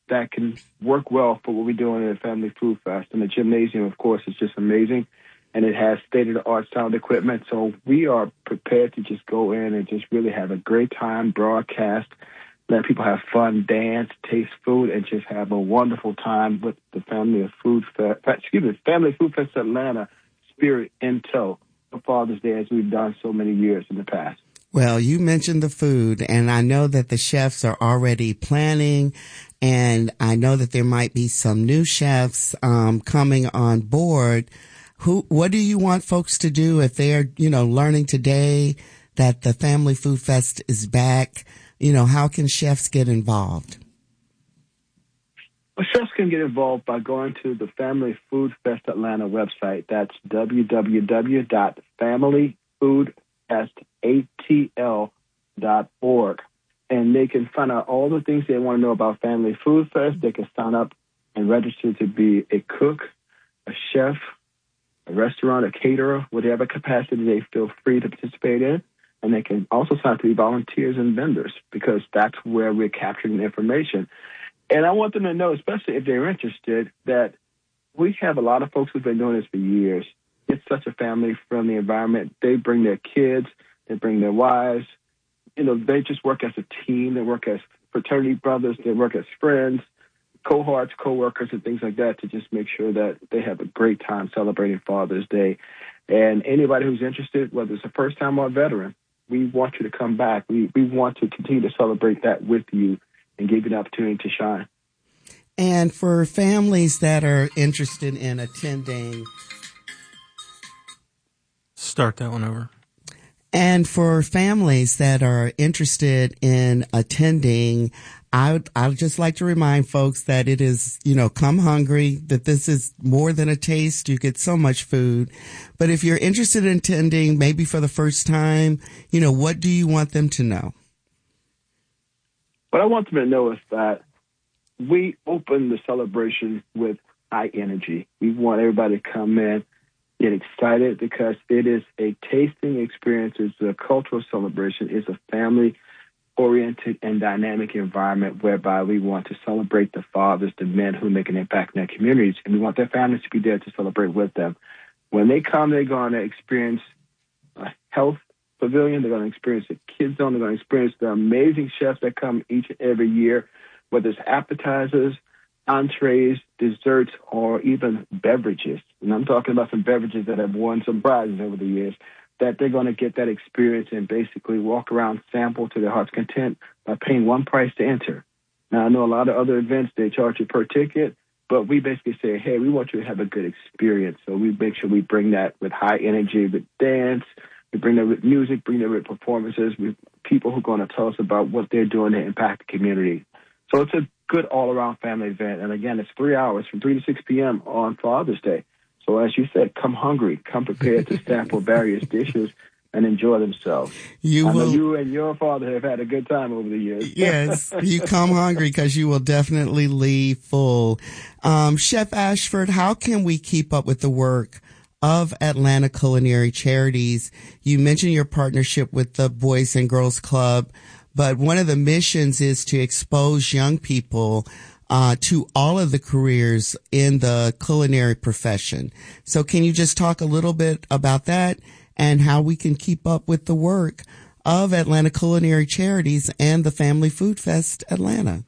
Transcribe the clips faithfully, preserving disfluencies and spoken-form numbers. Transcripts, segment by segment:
that can work well for what we're doing at Family Food Fest. And the gymnasium, of course, is just amazing. And it has state-of-the-art sound equipment. So we are prepared to just go in and just really have a great time, broadcast, let people have fun, dance, taste food, and just have a wonderful time with the Family of Food Fest, excuse me, Family Food Fest Atlanta spirit in tow for Father's Day, as we've done so many years in the past. Well, you mentioned the food, and I know that the chefs are already planning, and I know that there might be some new chefs um, coming on board. Who, what do you want folks to do if they're, you know, learning today that the Family Food Fest is back? You know, how can chefs get involved? Well, chefs can get involved by going to the Family Food Fest Atlanta website. That's w w w dot family food fest a t l dot org. And they can find out all the things they want to know about Family Food Fest. They can sign up and register to be a cook, a chef, a restaurant, a caterer, whatever capacity they feel free to participate in. And they can also sign up to be volunteers and vendors, because that's where we're capturing the information. And I want them to know, especially if they're interested, that we have a lot of folks who've been doing this for years. It's such a family-friendly environment. They bring their kids, they bring their wives. You know, they just work as a team. They work as fraternity brothers. They work as friends, cohorts, coworkers, and things like that to just make sure that they have a great time celebrating Father's Day. And anybody who's interested, whether it's a first-time or a veteran, we want you to come back. We we want to continue to celebrate that with you and give you the opportunity to shine. And for families that are interested in attending... Start that one over. And for families that are interested in attending, I would, I would just like to remind folks that it is, you know, come hungry, that this is more than a taste. You get so much food. But if you're interested in attending, maybe for the first time, you know, what do you want them to know? What I want them to know is that we open the celebration with high energy. We want everybody to come in, get excited, because it is a tasting experience. It's a cultural celebration. It's a family-oriented and dynamic environment whereby we want to celebrate the fathers, the men who make an impact in their communities, and we want their families to be there to celebrate with them. When they come, they're going to experience a health pavilion. They're going to experience a kids zone. They're going to experience the amazing chefs that come each and every year, whether it's appetizers, entrees, desserts, or even beverages. And I'm talking about some beverages that have won some prizes over the years, that they're going to get that experience and basically walk around, sample to their heart's content by paying one price to enter. Now, I know a lot of other events, they charge you per ticket, but we basically say, hey, we want you to have a good experience. So we make sure we bring that with high energy, with dance. We bring that with music, bring that with performances, with people who are going to tell us about what they're doing to impact the community. So it's a good all-around family event. And again, it's three hours from three to six p.m. on Father's Day. So as you said, come hungry, come prepared to sample various dishes and enjoy themselves. You I will, know you and your father have had a good time over the years. Yes, you come hungry because you will definitely leave full. Um, Chef Ashford, how can we keep up with the work of Atlanta Culinary Charities? You mentioned your partnership with the Boys and Girls Club, but one of the missions is to expose young people uh, to all of the careers in the culinary profession. So can you just talk a little bit about that and how we can keep up with the work of Atlanta Culinary Charities and the Family Food Fest Atlanta?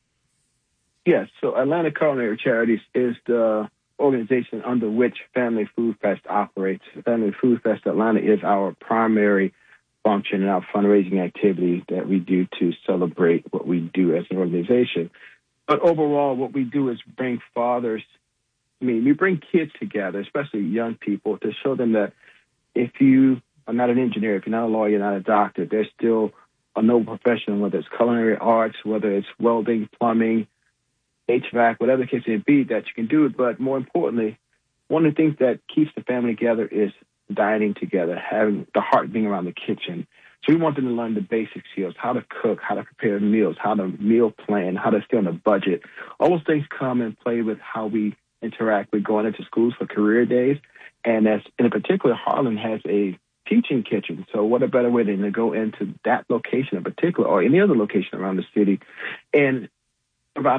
Yes, so Atlanta Culinary Charities is the organization under which Family Food Fest operates. Family Food Fest Atlanta is our primary function and our fundraising activity that we do to celebrate what we do as an organization. But overall, what we do is bring fathers, I mean, we bring kids together, especially young people, to show them that if you are not an engineer, if you're not a lawyer, you're not a doctor, there's still a noble profession, whether it's culinary arts, whether it's welding, plumbing, H V A C, whatever the case may be, that you can do it. But more importantly, one of the things that keeps the family together is dining together, having the heart being around the kitchen. So we want them to learn the basic skills, how to cook, how to prepare meals, how to meal plan, how to stay on a budget. All those things come and play with how we interact with going into schools for career days. And as in particular, Harlan has a teaching kitchen. So what a better way than to go into that location in particular or any other location around the city and